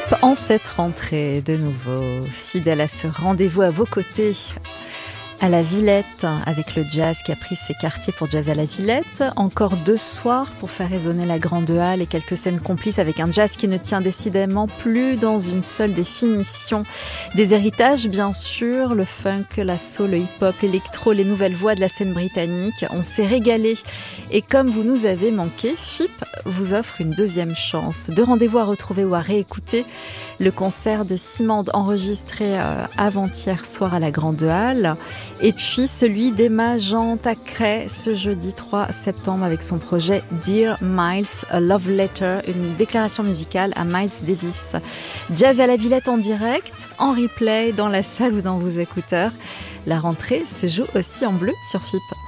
En cette rentrée, de nouveau, fidèle à ce rendez-vous à vos côtés, à la Villette, avec le jazz qui a pris ses quartiers pour Jazz à la Villette. Encore 2 soirs pour faire résonner la grande halle et quelques scènes complices avec un jazz qui ne tient décidément plus dans une seule définition. Des héritages, bien sûr, le funk, la soul, le hip-hop, l'électro, les nouvelles voix de la scène britannique. On s'est régalé. Et comme vous nous avez manqué, FIP vous offre une deuxième chance. 2 rendez-vous à retrouver ou à réécouter. Le concert de Simande enregistré avant-hier soir à la Grande Halle. Et puis celui d'Emma Jean Tacret ce jeudi 3 septembre avec son projet Dear Miles, a Love Letter, une déclaration musicale à Miles Davis. Jazz à la Villette en direct, en replay, dans la salle ou dans vos écouteurs. La rentrée se joue aussi en bleu sur FIP.